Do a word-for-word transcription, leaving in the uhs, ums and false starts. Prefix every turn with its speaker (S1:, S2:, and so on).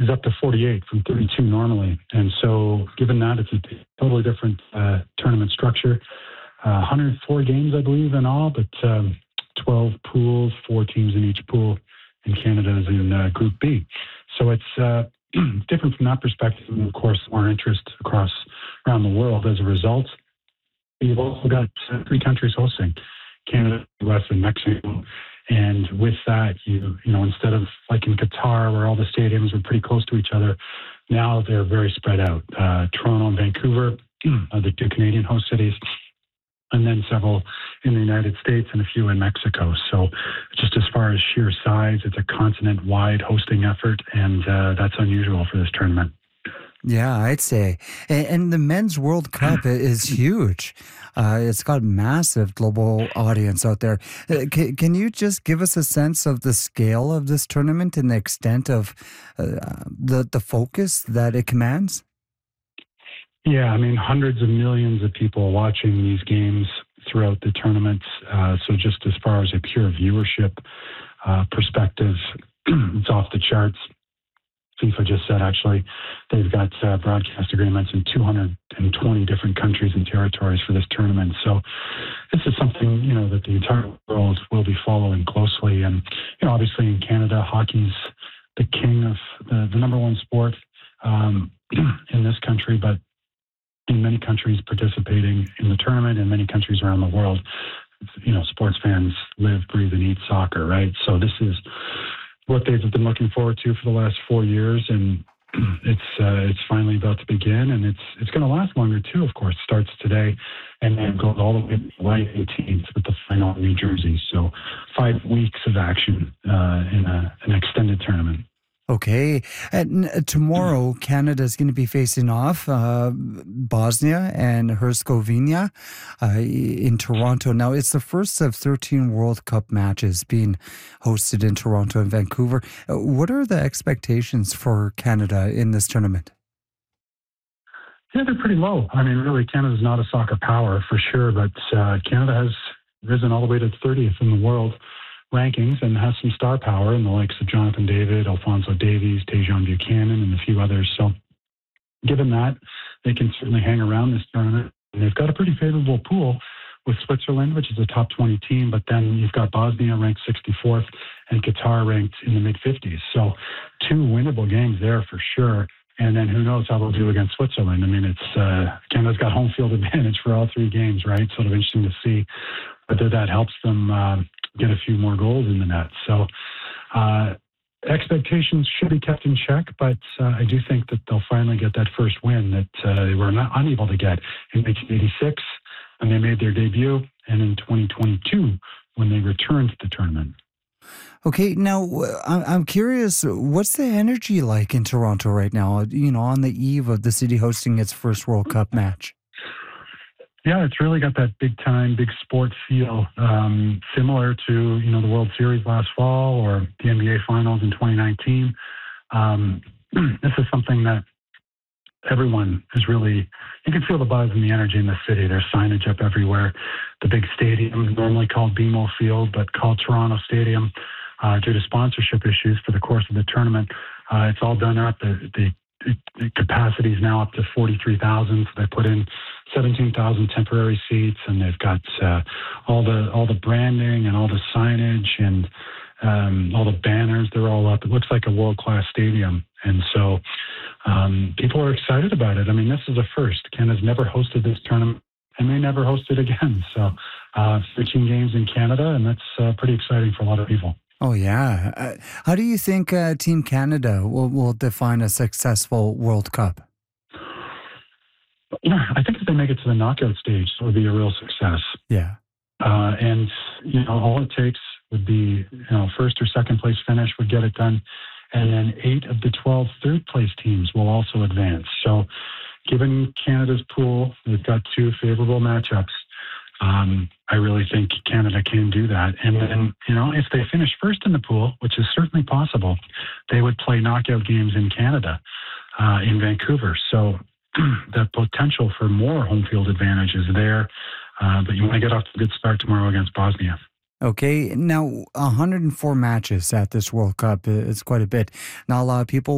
S1: is up to forty-eight from thirty-two normally. And so given that, it's a totally different uh, tournament structure. Uh, one hundred four games, I believe, in all, but um, twelve pools, four teams in each pool, and Canada is in uh, Group B. So it's uh, different from that perspective, and of course, more interest across around the world as a result. You've also got uh, three countries hosting, Canada, U S, and Mexico. And with that, you you know, instead of like in Qatar, where all the stadiums were pretty close to each other, now they're very spread out. Uh, Toronto and Vancouver are the two Canadian host cities, and then several in the United States and a few in Mexico. So just as far as sheer size, it's a continent-wide hosting effort, and uh, that's unusual for this tournament.
S2: Yeah, I'd say. And, and the Men's World Cup is huge. Uh, it's got massive global audience out there. Uh, can, can you just give us a sense of the scale of this tournament and the extent of uh, the, the focus that it commands?
S1: Yeah, I mean, hundreds of millions of people watching these games throughout the tournament. Uh, so just as far as a pure viewership uh, perspective, it's off the charts. FIFA just said, actually, they've got uh, broadcast agreements in two hundred twenty different countries and territories for this tournament. So this is something, you know, that the entire world will be following closely. And, you know, obviously in Canada, hockey's the king of the, the number one sport um, in this country, but in many countries participating in the tournament, and many countries around the world, you know, sports fans live, breathe, and eat soccer, right? So this is what they've been looking forward to for the last four years, and it's uh, it's finally about to begin, and it's it's going to last longer too. Of course, it starts today, and then goes all the way to July eighteenth with the final in New Jersey. So five weeks of action uh, in a, an extended tournament.
S2: Okay. And tomorrow, Canada is going to be facing off uh, Bosnia and Herzegovina uh, in Toronto. Now, it's the first of thirteen World Cup matches being hosted in Toronto and Vancouver. Uh, what are the expectations for Canada in this tournament?
S1: Yeah, they're pretty low. I mean, really, Canada's not a soccer power for sure, but uh, Canada has risen all the way to thirtieth in the world rankings and has some star power in the likes of Jonathan David, Alphonso Davies, Tajon Buchanan, and a few others. So given that, they can certainly hang around this tournament. And they've got a pretty favorable pool with Switzerland, which is a top twenty team, but then you've got Bosnia ranked sixty-fourth and Qatar ranked in the mid-fifties. So two winnable games there for sure. And then who knows how they'll do against Switzerland. I mean, it's uh, Canada's got home field advantage for all three games, right? Sort of interesting to see whether that helps them uh, get a few more goals in the net. So uh, expectations should be kept in check, but uh, I do think that they'll finally get that first win that uh, they were not unable to get in nineteen eighty-six when they made their debut, and in twenty twenty-two when they returned to the tournament.
S2: Okay, now I'm curious, what's the energy like in Toronto right now, you know, on the eve of the city hosting its first World Cup match?
S1: Yeah, it's really got that big time, big sport feel, um, similar to, you know, the World Series last fall or the N B A Finals in twenty nineteen. Um, this is something that everyone is really, you can feel the buzz and the energy in the city. There's signage up everywhere. The big stadium, normally called B M O Field, but called Toronto Stadium, uh, due to sponsorship issues for the course of the tournament. Uh, it's all done up. The, the The capacity is now up to forty-three thousand. So they put in seventeen thousand temporary seats, and they've got uh, all the all the branding and all the signage and um, all the banners. They're all up. It looks like a world-class stadium, and so um, people are excited about it. I mean, this is a first. Canada's never hosted this tournament, and may never host it again. So uh, thirteen games in Canada, and that's uh, pretty exciting for a lot of people.
S2: Oh, yeah. Uh, how do you think uh, Team Canada will, will define a successful World Cup?
S1: Yeah, I think if they make it to the knockout stage, it would be a real success.
S2: Yeah.
S1: Uh, and, you know, all it takes would be, you know, first or second place finish would get it done. And then eight of the twelve third place teams will also advance. So given Canada's pool, they've got two favorable matchups. Um, I really think Canada can do that. And then, you know, if they finish first in the pool, which is certainly possible, they would play knockout games in Canada, uh, in Vancouver. So the potential for more home field advantage is there. Uh, but you want to get off to a good start tomorrow against Bosnia.
S2: Okay. Now, one hundred four matches at this World Cup is quite a bit. Not a lot of people